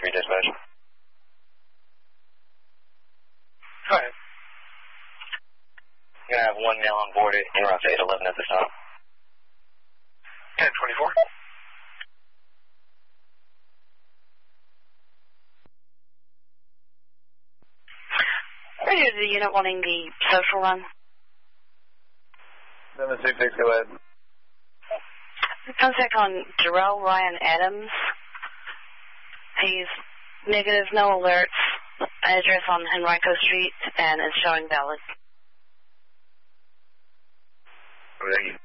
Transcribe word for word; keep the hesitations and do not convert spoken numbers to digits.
for your dispatch. Go ahead. You're going to have one male on board at in route eight eleven at this time. ten twenty-four. Radio to the unit wanting the social run. seven six six, go ahead. Contact on Jarrell Ryan Adams. He's negative, no alerts. Address on Henrico Street and is showing valid. Thank you.